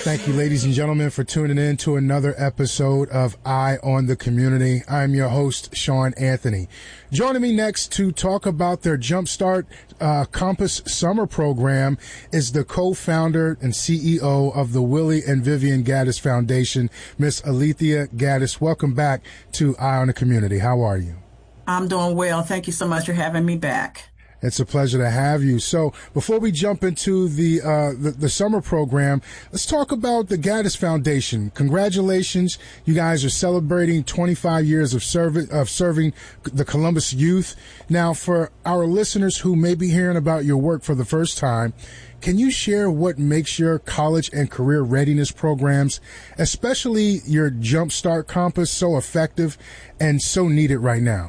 Thank you, ladies and gentlemen, for tuning in to another episode of Eye on the Community. I'm your host, Sean Anthony. Joining me next to talk about their Jumpstart Compass Summer Program is the co-founder and CEO of the Willie and Vivian Gaddis Foundation, Miss Alethea Gaddis. Welcome back to Eye on the Community. How are you? I'm doing well. Thank you so much for having me back. It's a pleasure to have you. So before we jump into the summer program, let's talk about the Gaddis Foundation. Congratulations. You guys are celebrating 25 years of serving the Columbus youth. Now, for our listeners who may be hearing about your work for the first time, can you share what makes your college and career readiness programs, especially your Jumpstart Compass, so effective and so needed right now?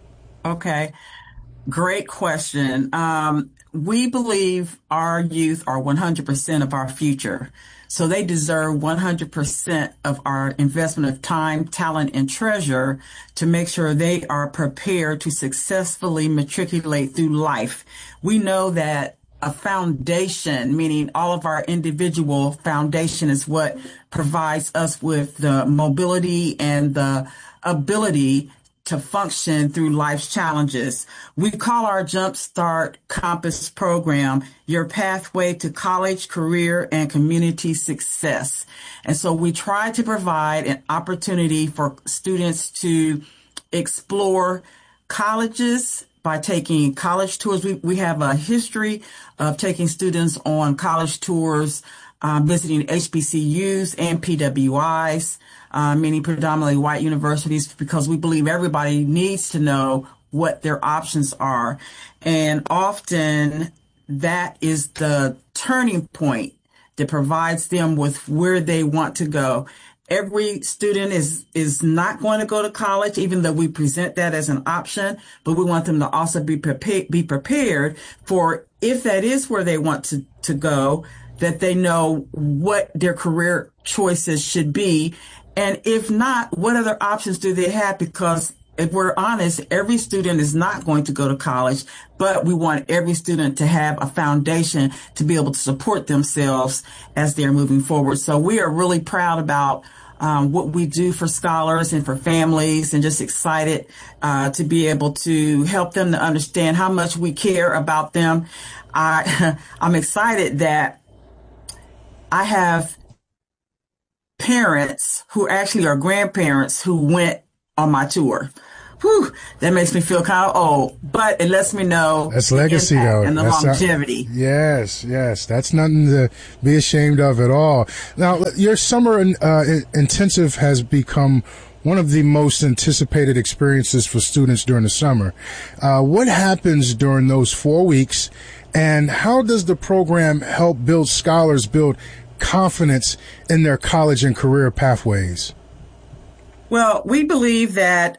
Okay. Great question. We believe our youth are 100% of our future. So they deserve 100% of our investment of time, talent, and treasure to make sure they are prepared to successfully matriculate through life. We know that a foundation, meaning all of our individual foundation, is what provides us with the mobility and the ability to function through life's challenges. We call our Jumpstart Compass program your pathway to college, career, and community success. And so we try to provide an opportunity for students to explore colleges by taking college tours. We have a history of taking students on college tours, visiting HBCUs and PWIs, meaning predominantly white universities, because we believe everybody needs to know what their options are. And often that is the turning point that provides them with where they want to go. Every student is not going to go to college, even though we present that as an option, but we want them to also be prepared for, if that is where they want to go, that they know what their career choices should be. And if not, what other options do they have? Because if we're honest, every student is not going to go to college, but we want every student to have a foundation to be able to support themselves as they're moving forward. So we are really proud about what we do for scholars and for families, and just excited to be able to help them to understand how much we care about them. I'm excited that I have parents who actually are grandparents who went on my tour. Whew, that makes me feel kind of old, but it lets me know that's legacy, though, and the longevity. Yes, that's nothing to be ashamed of at all. Now, your summer intensive has become one of the most anticipated experiences for students during the summer. What happens during those 4 weeks, and how does the program help scholars build confidence in their college and career pathways? Well, we believe that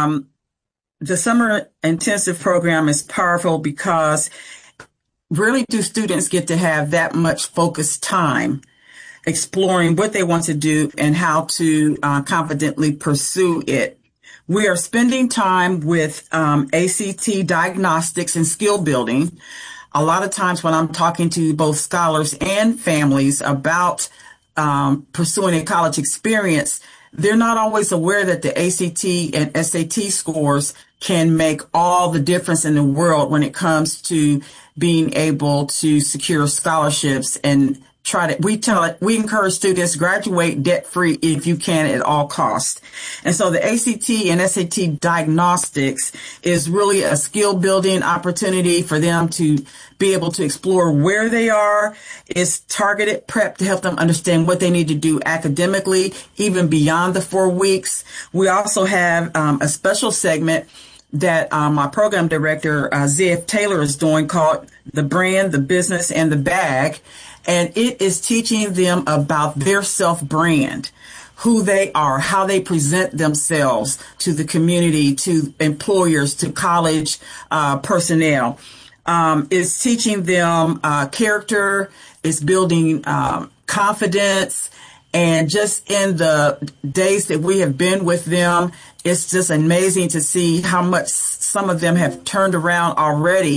the summer intensive program is powerful because really do students get to have that much focused time exploring what they want to do and how to confidently pursue it. We are spending time with ACT diagnostics and skill building. A lot of times when I'm talking to both scholars and families about pursuing a college experience, they're not always aware that the ACT and SAT scores can make all the difference in the world when it comes to being able to secure scholarships and we encourage students graduate debt free if you can at all costs. And so the ACT and SAT diagnostics is really a skill building opportunity for them to be able to explore where they are. It's targeted prep to help them understand what they need to do academically, even beyond the 4 weeks. We also have a special segment that my program director, Zev Taylor, is doing called The Brand, the Business, and the Bag. And it is teaching them about their self-brand, who they are, how they present themselves to the community, to employers, to college personnel. It's teaching them character, it's building confidence. And just in the days that we have been with them, it's just amazing to see how much some of them have turned around already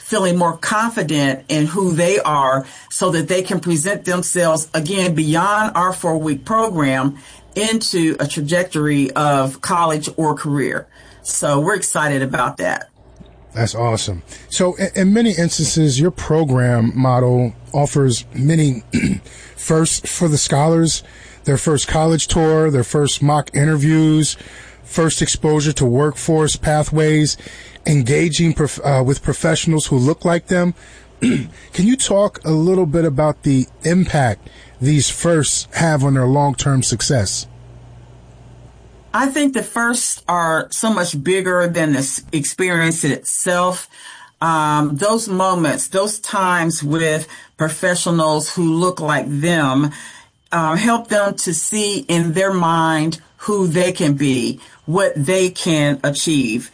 feeling more confident in who they are so that they can present themselves again beyond our 4-week program into a trajectory of college or career. So we're excited about that. That's awesome. So in many instances, your program model offers many firsts for the scholars, their first college tour, their first mock interviews, first exposure to workforce pathways, engaging with professionals who look like them. Can you talk a little bit about the impact these firsts have on their long-term success? I think the firsts are so much bigger than the experience itself. Those moments, those times with professionals who look like them, help them to see in their mind who they can be, what they can achieve.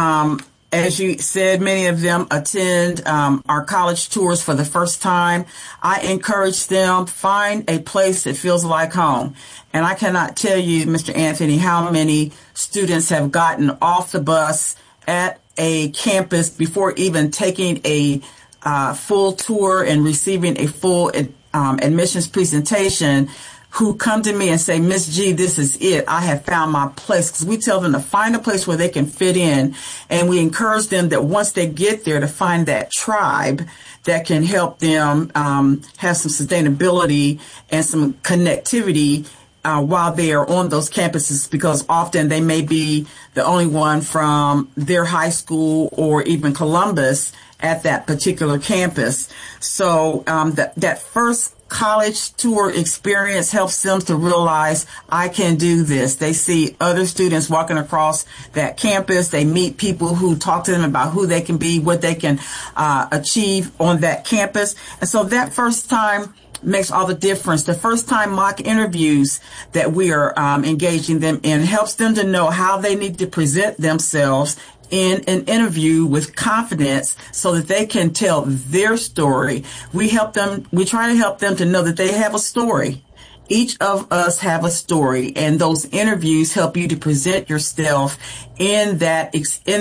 As you said, many of them attend our college tours for the first time. I encourage them, find a place that feels like home. And I cannot tell you, Mr. Anthony, how many students have gotten off the bus at a campus before even taking a full tour and receiving a full admissions presentation, who come to me and say, Miss G, this is it. I have found my place. Because we tell them to find a place where they can fit in. And we encourage them that once they get there to find that tribe that can help them have some sustainability and some connectivity while they are on those campuses, because often they may be the only one from their high school or even Columbus at that particular campus. So that first college tour experience helps them to realize, I can do this. They see other students walking across that campus. They meet people who talk to them about who they can be, what they can achieve on that campus. And so that first time makes all the difference. The first time mock interviews that we are engaging them in helps them to know how they need to present themselves in an interview with confidence so that they can tell their story. We try to help them to know that they have a story. Each of us have a story, and those interviews help you to present yourself in that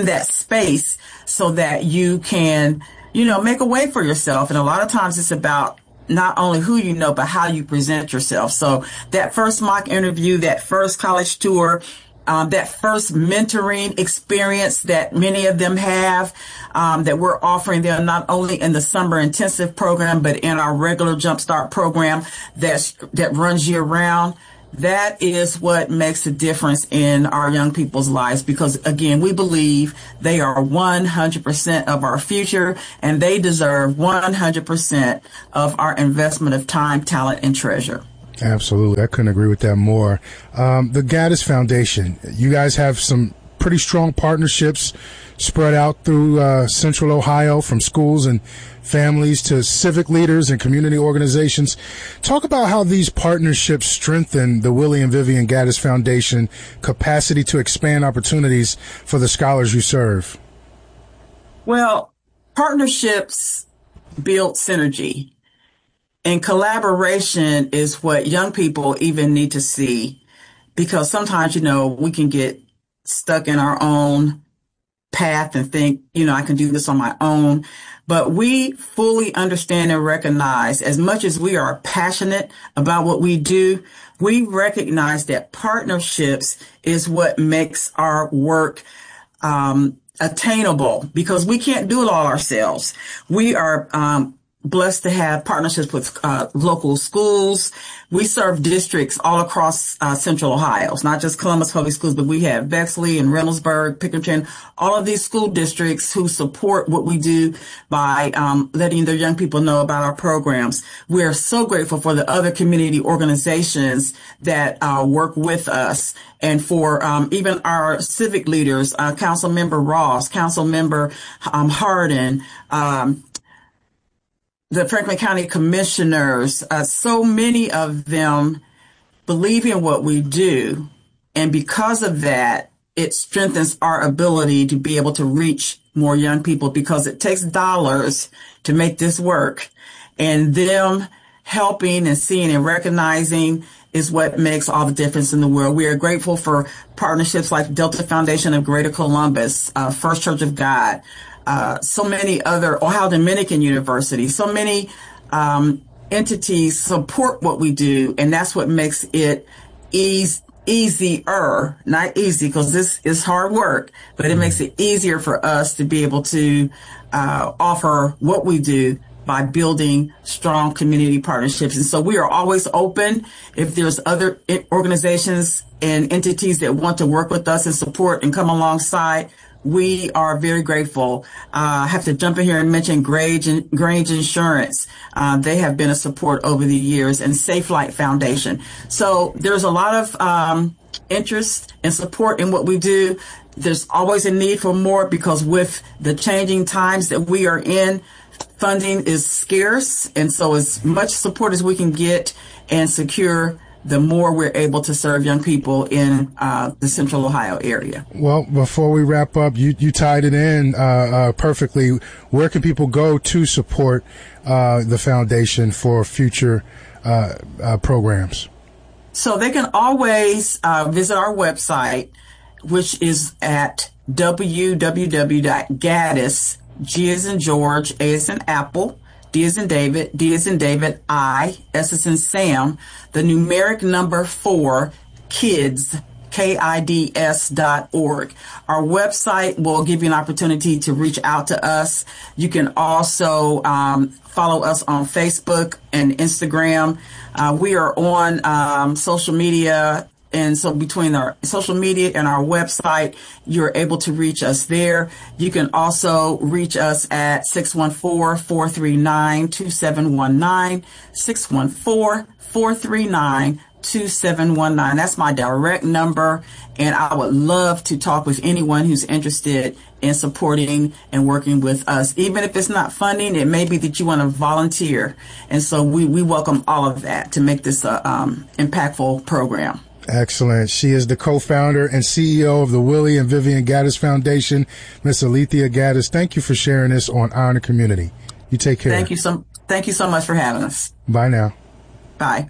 space so that you can, make a way for yourself. And a lot of times it's about not only who you know, but how you present yourself. So that first mock interview, that first college tour, that first mentoring experience that many of them have, that we're offering them not only in the summer intensive program, but in our regular Jumpstart program that runs year round. That is what makes a difference in our young people's lives, because again, we believe they are 100% of our future, and they deserve 100% of our investment of time, talent, and treasure. Absolutely. I couldn't agree with that more. The Gaddis Foundation, you guys have some pretty strong partnerships spread out through Central Ohio, from schools and families to civic leaders and community organizations. Talk about how these partnerships strengthen the Willie and Vivian Gaddis Foundation capacity to expand opportunities for the scholars you serve. Well, partnerships build synergy. And collaboration is what young people even need to see, because sometimes, we can get stuck in our own path and think, I can do this on my own. But we fully understand and recognize, as much as we are passionate about what we do, we recognize that partnerships is what makes our work attainable, because we can't do it all ourselves. We are blessed to have partnerships with local schools. We serve districts all across Central Ohio. It's not just Columbus Public Schools, but we have Bexley and Reynoldsburg, Pickerington, all of these school districts who support what we do by letting their young people know about our programs. We're so grateful for the other community organizations that work with us, and for even our civic leaders, Councilmember Ross, Councilmember Hardin, the Franklin County Commissioners. So many of them believe in what we do. And because of that, it strengthens our ability to be able to reach more young people, because it takes dollars to make this work. And them helping and seeing and recognizing is what makes all the difference in the world. We are grateful for partnerships like Delta Foundation of Greater Columbus, First Church of God, so many other, Ohio Dominican University, so many entities support what we do, and that's what makes it easier, not easy, because this is hard work, but it makes it easier for us to be able to offer what we do by building strong community partnerships. And so we are always open. If there's other organizations and entities that want to work with us and support and come alongside, we are very grateful. I have to jump in here and mention Grange Insurance. They have been a support over the years, and Safe Light Foundation. So there's a lot of interest and support in what we do. There's always a need for more, because with the changing times that we are in, funding is scarce. And so as much support as we can get and secure, the more we're able to serve young people in the Central Ohio area. Well, before we wrap up, you tied it in perfectly. Where can people go to support the foundation for future programs? So they can always visit our website, which is at www.gaddis, G as in George, A as in Apple, D as in David, D as in David, I, S as in Sam, the numeric number 4, kids, KIDS.org. Our website will give you an opportunity to reach out to us. You can also follow us on Facebook and Instagram. We are on social media. And so between our social media and our website, you're able to reach us there. You can also reach us at 614-439-2719, 614-439-2719. That's my direct number. And I would love to talk with anyone who's interested in supporting and working with us. Even if it's not funding, it may be that you want to volunteer. And so we welcome all of that to make this a impactful program. Excellent. She is the co-founder and CEO of the Willie and Vivian Gaddis Foundation, Miss Alethea Gaddis. Thank you for sharing this on Eye on the Community. You take care. Thank you so much for having us. Bye now. Bye.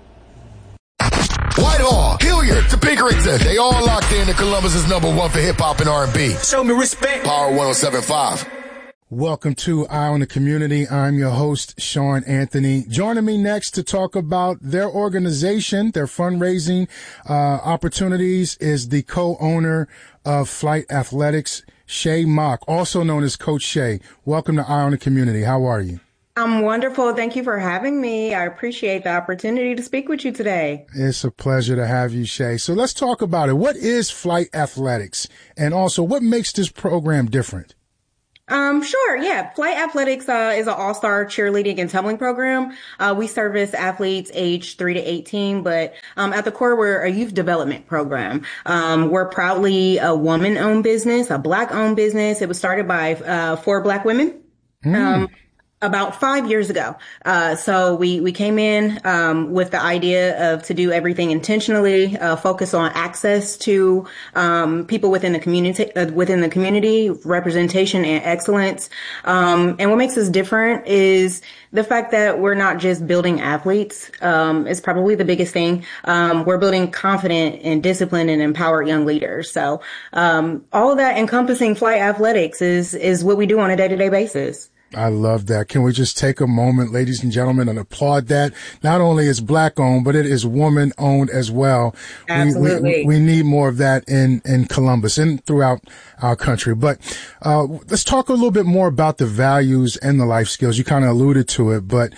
Whitehall, Hilliard, to Pickerington. They all locked in. Columbus is #1 for hip hop and R&B. Show me respect. Power 107.5. Welcome to Eye on the Community. I'm your host, Sean Anthony. Joining me next to talk about their organization, their fundraising opportunities, is the co-owner of Flight Athletics, Shay Mock, also known as Coach Shay. Welcome to Eye on the Community. How are you? I'm wonderful. Thank you for having me. I appreciate the opportunity to speak with you today. It's a pleasure to have you, Shay. So let's talk about it. What is Flight Athletics? And also, what makes this program different? Sure. Yeah. Flight Athletics, is an all-star cheerleading and tumbling program. We service athletes aged 3 to 18, but, at the core, we're a youth development program. We're proudly a woman-owned business, a Black-owned business. It was started by, 4 Black women. About 5 years ago. So we came in, with the idea to do everything intentionally, focus on access to, people within the community, representation and excellence. And what makes us different is the fact that we're not just building athletes, is probably the biggest thing. We're building confident and disciplined and empowered young leaders. So, all of that encompassing Flight Athletics is what we do on a day-to-day basis. I love that. Can we just take a moment, ladies and gentlemen, and applaud that? Not only is Black owned, but it is woman owned as well. Absolutely. We need more of that in Columbus and throughout our country. But, let's talk a little bit more about the values and the life skills. You kind of alluded to it, but,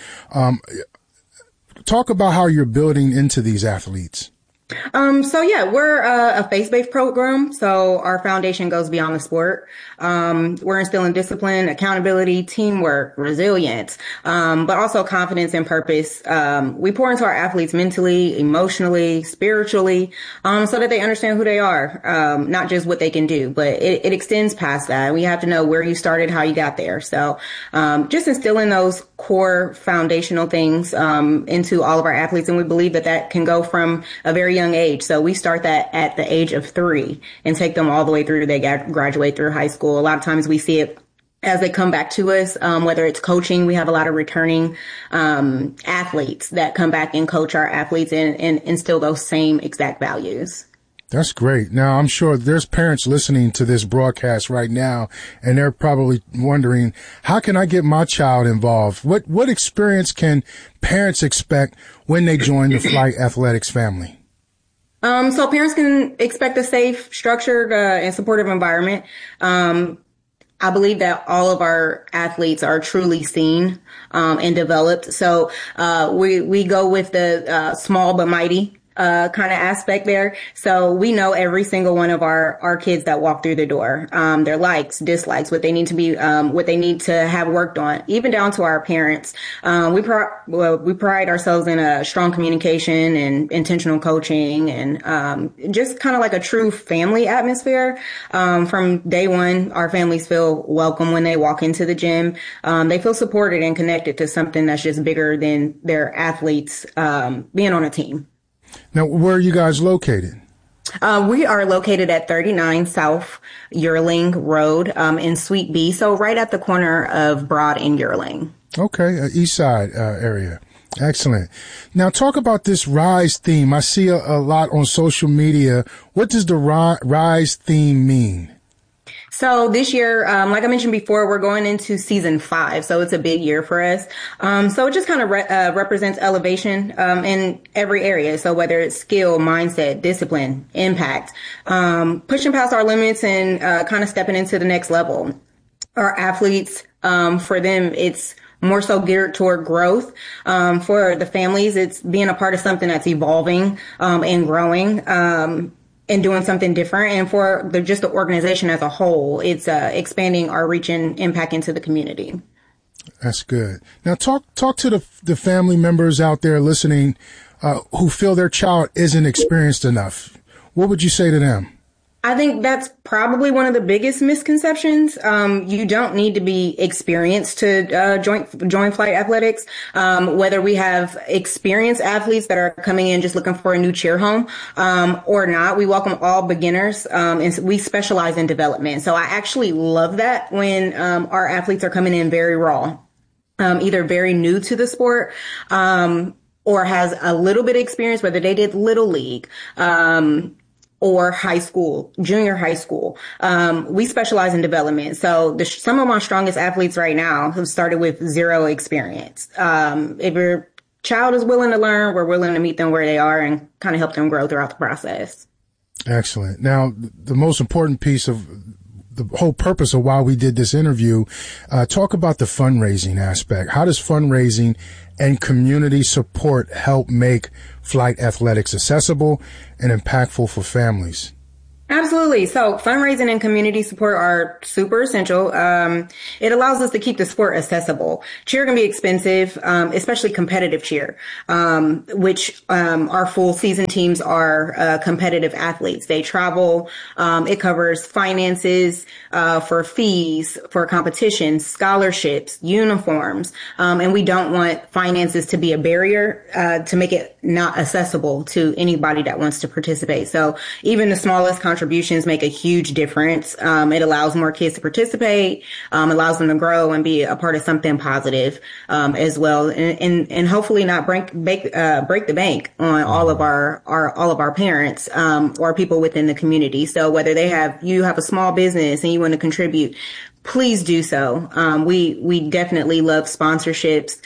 talk about how you're building into these athletes. So yeah, we're a faith-based program. So our foundation goes beyond the sport. We're instilling discipline, accountability, teamwork, resilience, but also confidence and purpose. We pour into our athletes mentally, emotionally, spiritually, so that they understand who they are, not just what they can do, but it extends past that. We have to know where you started, how you got there. So, just instilling those core foundational things, into all of our athletes. And we believe that can go from a very young age. So we start that at the age of 3 and take them all the way through. They graduate through high school. A lot of times we see it as they come back to us, whether it's coaching. We have a lot of returning athletes that come back and coach our athletes and instill those same exact values. That's great. Now, I'm sure there's parents listening to this broadcast right now, and they're probably wondering, how can I get my child involved? What experience can parents expect when they join the Flight Athletics family? So parents can expect a safe, structured, and supportive environment. I believe that all of our athletes are truly seen, and developed. So, we go with the, small but mighty kind of aspect there. So we know every single one of our kids that walk through the door, their likes, dislikes, what they need to be, what they need to have worked on, even down to our parents. We pride ourselves in a strong communication and intentional coaching and, just kind of like a true family atmosphere. From day one, our families feel welcome when they walk into the gym. They feel supported and connected to something that's just bigger than their athletes, being on a team. Now, where are you guys located? We are located at 39 South Yearling Road, in Suite B. So right at the corner of Broad and Yearling. Okay. East side, area. Excellent. Now talk about this Rise theme. I see a lot on social media. What does the Rise theme mean? So this year, like I mentioned before, we're going into season 5. So it's a big year for us. So it just kind of represents elevation, in every area. So whether it's skill, mindset, discipline, impact, pushing past our limits and, kind of stepping into the next level. Our athletes, for them, it's more so geared toward growth. For the families, it's being a part of something that's evolving, and growing, and doing something different. And for just the organization as a whole, it's expanding our reach and impact into the community. That's good. Now talk to the family members out there listening, who feel their child isn't experienced enough. What would you say to them? I think that's probably one of the biggest misconceptions. You don't need to be experienced to join Flight Athletics. Whether we have experienced athletes that are coming in just looking for a new cheer home, or not, we welcome all beginners, and we specialize in development. So I actually love that when our athletes are coming in very raw, either very new to the sport, or has a little bit of experience, whether they did Little League, or high school, junior high school. We specialize in development. So some of my strongest athletes right now have started with zero experience. If your child is willing to learn, we're willing to meet them where they are and kind of help them grow throughout the process. Excellent. Now, the most important piece of the whole purpose of why we did this interview, talk about the fundraising aspect. How does fundraising and community support help make Flight Athletics accessible and impactful for families? Absolutely. So fundraising and community support are super essential. It allows us to keep the sport accessible. Cheer can be expensive, especially competitive cheer, which our full season teams are competitive athletes. They travel. It covers finances for fees, for competitions, scholarships, uniforms, and we don't want finances to be a barrier to make it not accessible to anybody that wants to participate. So even the smallest contributions make a huge difference. It allows more kids to participate, allows them to grow and be a part of something positive, as well. And hopefully not break the bank on all of our parents, or people within the community. So whether you have a small business and you want to contribute, please do so. We definitely love sponsorships.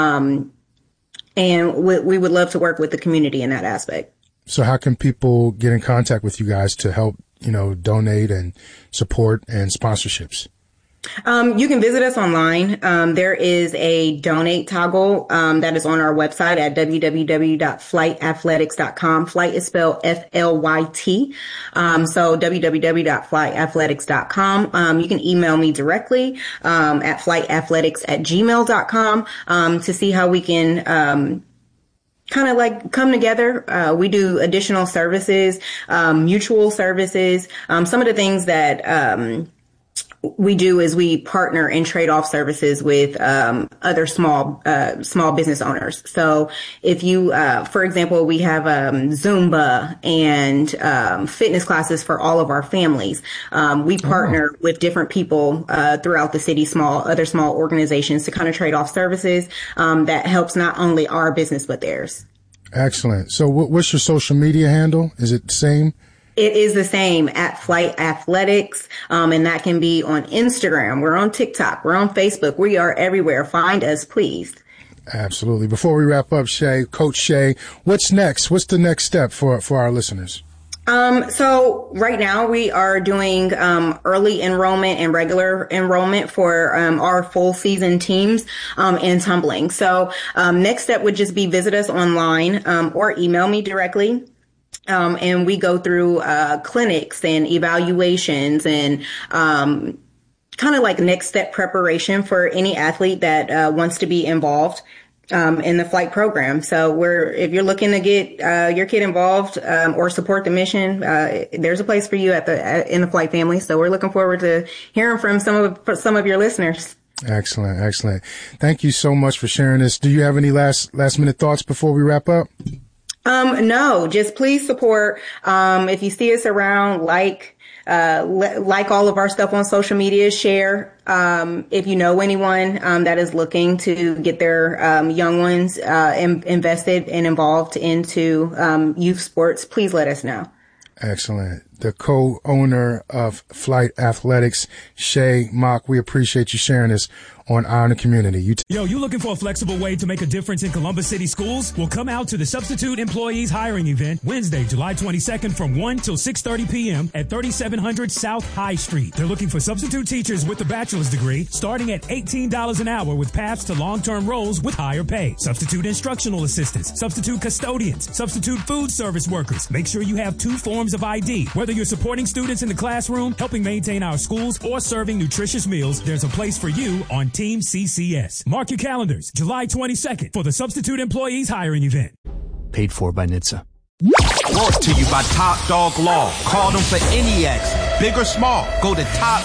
And we would love to work with the community in that aspect. So how can people get in contact with you guys to help, donate and support and sponsorships? You can visit us online. There is a donate toggle, that is on our website at www.flightathletics.com. Flight is spelled FLYT. So www.flightathletics.com. You can email me directly, at flightathletics@gmail.com, to see how we can, kind of like come together. We do additional services, mutual services. Some of the things that, we do is we partner and trade off services with other small business owners. So if you, for example, we have Zumba and fitness classes for all of our families. We partner with different people throughout the city, other small organizations to kind of trade off services that helps not only our business but theirs. Excellent. So what's your social media handle? Is it the same? It is the same at Flight Athletics, and that can be on Instagram. We're on TikTok. We're on Facebook. We are everywhere. Find us, please. Absolutely. Before we wrap up, Coach Shea, what's next? What's the next step for our listeners? So right now we are doing early enrollment and regular enrollment for our full season teams in tumbling. So next step would just be visit us online or email me directly. And we go through clinics and evaluations and kind of like next step preparation for any athlete that wants to be involved in the flight program. So if you're looking to get your kid involved or support the mission, there's a place for you in the flight family. So we're looking forward to hearing from some of your listeners. Excellent. Thank you so much for sharing this. Do you have any last minute thoughts before we wrap up? No, just please support. If you see us around, like all of our stuff on social media, share. If you know anyone, that is looking to get their, young ones, invested and involved into, youth sports, please let us know. Excellent. The co-owner of Flight Athletics, Shea Mock, we appreciate you sharing this on Eye on the Community. You looking for a flexible way to make a difference in Columbus City schools? Well, come out to the Substitute Employees Hiring Event Wednesday, July 22nd from 1 till 6:30 p.m. at 3700 South High Street. They're looking for substitute teachers with a bachelor's degree starting at $18 an hour with paths to long-term roles with higher pay. Substitute instructional assistants, substitute custodians, substitute food service workers. Make sure you have 2 forms of ID. Whether you're supporting students in the classroom, helping maintain our schools, or serving nutritious meals, there's a place for you on Team CCS. Mark your calendars, July 22nd for the Substitute Employees Hiring Event. Paid for by NHTSA. Brought to you by Top Dog Law. Call them for any accident, big or small. Go to Top